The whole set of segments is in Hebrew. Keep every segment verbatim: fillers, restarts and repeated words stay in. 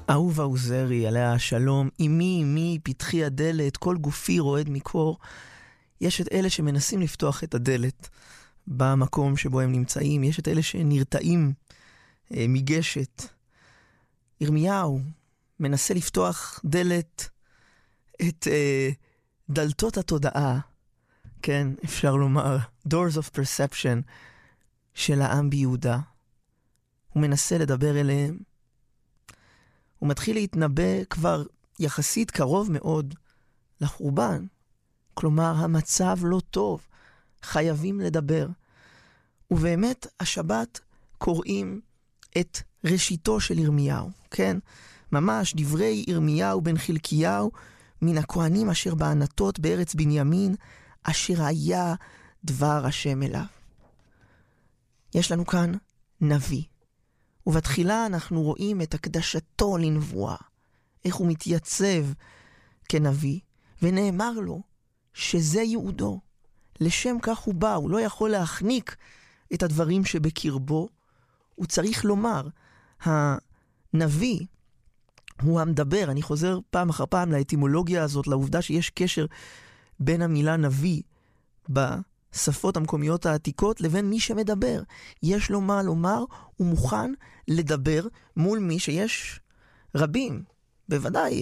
אהובה עוזרי, עליה השלום, אמי, אמי, פתחי הדלת, כל גופי רועד מקור. יש את אלה שמנסים לפתוח את הדלת במקום שבו הם נמצאים, יש את אלה שנרתעים אה, מגשת. ירמיהו מנסה לפתוח דלת, את אה, דלתות התודעה, כן, אפשר לומר, doors of perception של העם ביהודה. הוא מנסה לדבר אליהם, הוא מתחיל להתנבא כבר יחסית קרוב מאוד לחורבן. כלומר, המצב לא טוב, חייבים לדבר. ובאמת, השבת קוראים את ראשיתו של ירמיהו, כן? ממש דברי ירמיהו בן חלקיהו, מן הכהנים אשר בענתות בארץ בנימין, אשר היה דבר השם אליו. יש לנו כאן נביא. ובתחילה אנחנו רואים את הקדשתו לנבואה, איך הוא מתייצב כנביא, ונאמר לו שזה יעודו, לשם כך הוא בא, הוא לא יכול להחניק את הדברים שבקרבו, הוא צריך לומר, הנביא הוא המדבר. אני חוזר פעם אחר פעם לאטימולוגיה הזאת, לעובדה שיש קשר בין המילה נביא בשפות המקומיות העתיקות לבין מי שמדבר. יש לו מה לומר, הוא מוכן לדבר מול מי שיש רבים, בוודאי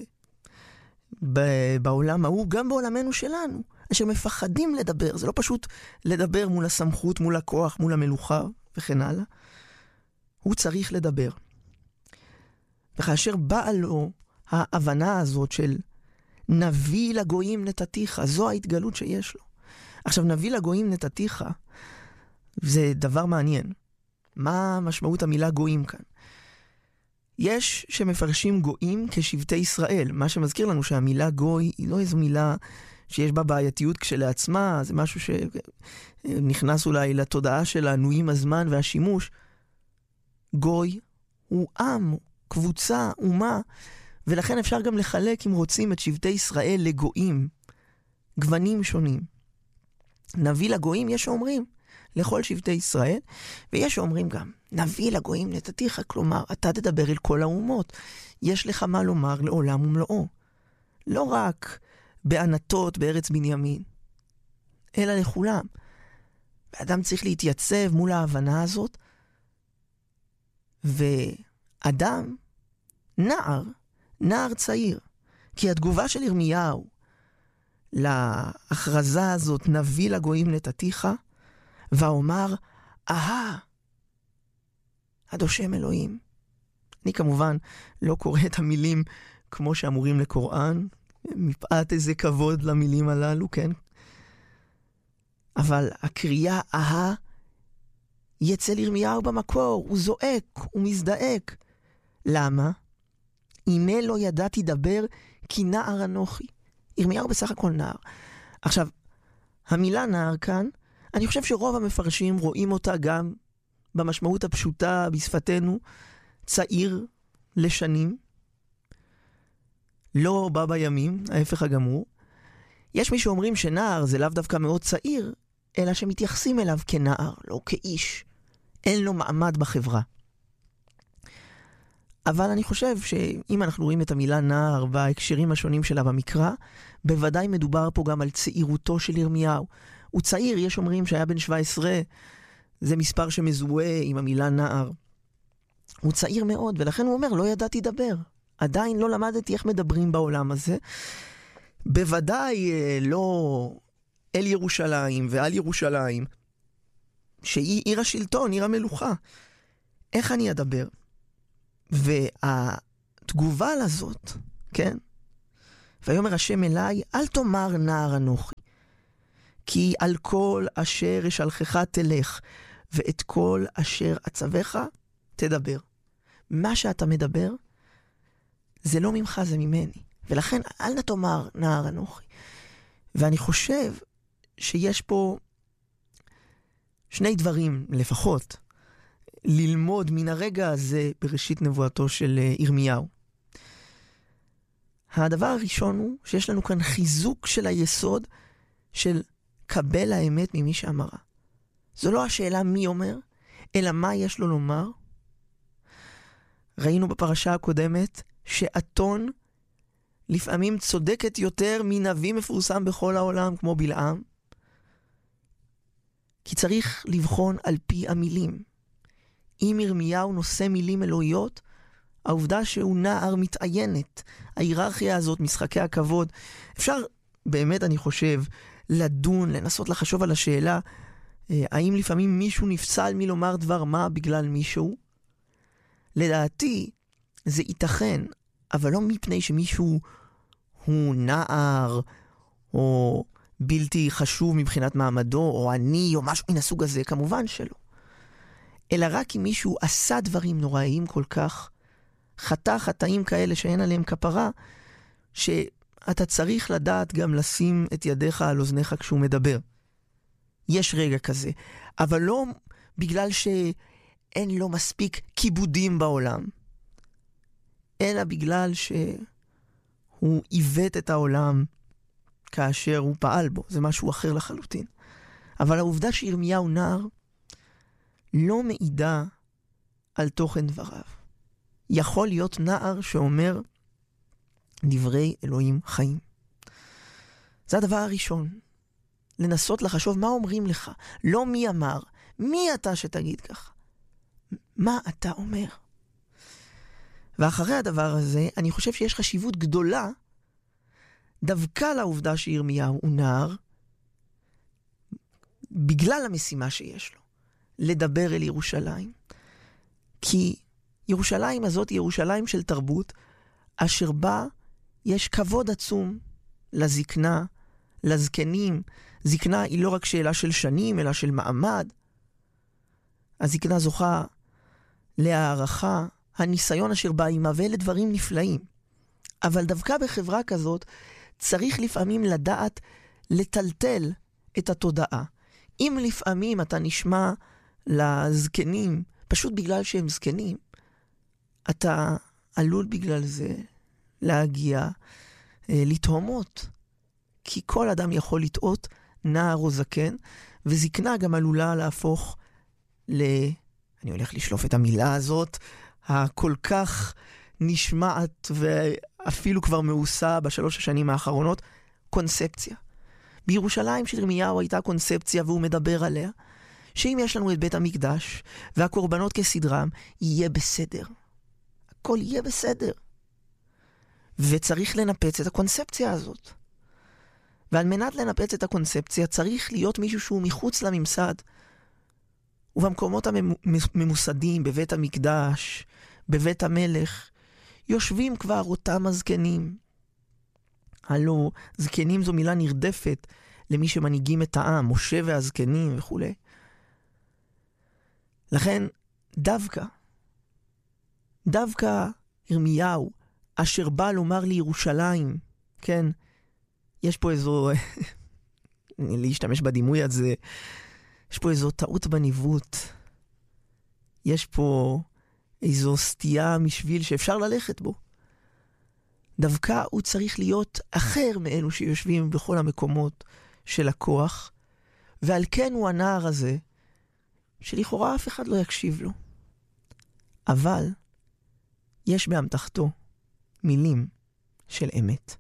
בעולם ההוא, גם בעולמנו שלנו, אשר מפחדים לדבר. זה לא פשוט לדבר מול הסמכות, מול הכוח, מול המלוכה וכן הלאה. הוא צריך לדבר. וכאשר באה לו ההבנה הזאת של נביא לגויים נתתיך, זו ההתגלות שיש לו. עכשיו, נביא לגויים נתתיך, זה דבר מעניין. מה משמעות המילה גויים כאן? יש שמפרשים גויים כשבטי ישראל, מה שמזכיר לנו שהמילה גוי היא לא איזו מילה שיש בה בעייתיות כשלעצמה, זה משהו שנכנס אולי לתודעה שלנו עם הזמן והשימוש. גוי הוא עם, קבוצה, אומה, ולכן אפשר גם לחלק, אם רוצים, את שבטי ישראל לגויים, גוונים שונים. נביא לגויים יש שאומרים לכל שבטי ישראל, ויש שאומרים גם נביא לגויים נתתיך, כלומר אתה תדבר אל כל האומות, יש לך מה לומר לעולם ומלואו, לא רק בענתות בארץ בנימין, אלא לכולם. ואדם צריך להתייצב מול ההבנה הזאת, ואדם, נער, נער צעיר, כי התגובה של ירמיהו להכרזה הזאת, נביא לגויים נתתיך, ואומר, אהה, עד השם אלוהים. אני כמובן לא קורא את המילים כמו שאמורים לקוראן, מפאת איזה כבוד למילים הללו, כן? אבל הקריאה אהה, יצא ירמיהו במקור, הוא זועק, הוא מזדעק. למה? הנה לא ידעתי דבר, כי נער אנוכי. ירמיהו בסך הכל נער. עכשיו, המילה נער כאן, אני חושב שרוב המפרשים רואים אותה גם במשמעות הפשוטה בשפתנו, צעיר לשנים, לא בא בימים, ההפך הגמור. יש מי שאומרים שנער זה לאו דווקא מאוד צעיר, אלא שמתייחסים אליו כנער, לא כאיש. אין לו מעמד בחברה. אבל אני חושב שאם אנחנו רואים את המילה נער בהקשרים השונים שלה במקרא, בוודאי מדובר פה גם על צעירותו של ירמיהו. הוא צעיר, יש אומרים שהיה בן שבע עשרה, זה מספר שמזוהה עם המילה נער. הוא צעיר מאוד, ולכן הוא אומר, לא ידעתי דבר. עדיין לא למדתי איך מדברים בעולם הזה. בוודאי לא אל ירושלים ועל ירושלים, שהיא עיר השלטון, עיר המלוכה. איך אני אדבר? והתגובה לזאת, כן? ויאמר השם אליי, אל תאמר נער אנוכי, כי על כל אשר אשלחך תלך, ואת כל אשר אצווך תדבר. מה שאתה מדבר, זה לא ממך, זה ממני. ולכן אל נא תאמר נער אנוכי. ואני חושב שיש פה שני דברים לפחות ללמוד מן הרגע הזה בראשית נבואתו של ירמיהו. הדבר הראשון הוא שיש לנו כאן חיזוק של היסוד של קבל האמת ממי שאמרה. זו לא השאלה מי אומר, אלא מה יש לו לומר. ראינו בפרשה הקודמת שאתון לפעמים צודקת יותר מנביא מפורסם בכל העולם כמו בלעם, כי צריך לבחון על פי המילים. אם ירמיהו נושא מילים אלוהיות, העובדה שהוא נער מתעיינת, ההיררכיה הזאת, משחקי הכבוד, אפשר באמת, אני חושב, לדון, לנסות לחשוב על השאלה, האם לפעמים מישהו נפסל מלומר דבר מה בגלל מישהו? לדעתי, זה ייתכן, אבל לא מפני שמישהו הוא נער, או בלתי חשוב מבחינת מעמדו, או אני, או משהו מן הסוג הזה, כמובן שלא. אלא רק אם מישהו עשה דברים נוראיים כל כך, חטא חטאים כאלה שאין עליהם כפרה, שאתה צריך לדעת גם לשים את ידיך על אוזניך כשהוא מדבר. יש רגע כזה, אבל לא בגלל שאין לו מספיק כיבודים בעולם, אלא בגלל שהוא עיוות את העולם כאשר הוא פעל בו. זה משהו אחר לחלוטין. אבל העובדה שירמיהו נער לא מעידה על תוכן דבריו. יכול להיות נער שאומר דברי אלוהים חיים. זה הדבר הראשון. לנסות לחשוב מה אומרים לך. לא מי אמר. מי אתה שתגיד ככה? מה אתה אומר? ואחרי הדבר הזה, אני חושב שיש חשיבות גדולה דווקא לעובדה שירמיהו הוא נער, בגלל המשימה שיש לו, לדבר אל ירושלים. כי ירושלים הזאת היא ירושלים של תרבות, אשר בה יש כבוד עצום לזקנה, לזקנים. זקנה היא לא רק שאלה של שנים, אלא של מעמד. הזקנה זוכה להערכה, הניסיון אשר בא עימה, ואלה דברים נפלאים. אבל דווקא בחברה כזאת, צריך לפעמים לדעת לטלטל את התודעה. אם לפעמים אתה נשמע לזקנים, פשוט בגלל שהם זקנים, אתה עלול בגלל זה להגיע אה, לתהומות. כי כל אדם יכול לטעות, נער או זקן, וזקנה גם עלולה להפוך ל... אני הולך לשלוף את המילה הזאת, הכל כך נשמעת ואפילו כבר מעושה בשלוש השנים האחרונות, קונספציה. בירושלים של ירמיהו הייתה קונספציה, והוא מדבר עליה, שאם יש לנו את בית המקדש והקורבנות כסדרם, יהיה בסדר. הכל יהיה בסדר. וצריך לנפץ את הקונספציה הזאת. ועל מנת לנפץ את הקונספציה צריך להיות מישהו שהוא מחוץ לממסד. ובמקומות הממוסדים, בבית המקדש, בבית המלך, יושבים כבר אותם הזקנים. הלא, זקנים זו מילה נרדפת למי שמנהיגים את העם, משה והזקנים וכו'. לכן, דווקא, דווקא ירמיהו, אשר בא לומר לירושלים, כן, יש פה איזו, להשתמש בדימוי הזה, יש פה איזו טעות בניווט. יש פה איזו סטייה משביל שאפשר ללכת בו. דווקא הוא צריך להיות אחר מאלו שיושבים בכל המקומות של הכוח, ועל כן הוא הנער הזה, שלכאורה אף אחד לא יקשיב לו. אבל יש באמתחתו מילים של אמת.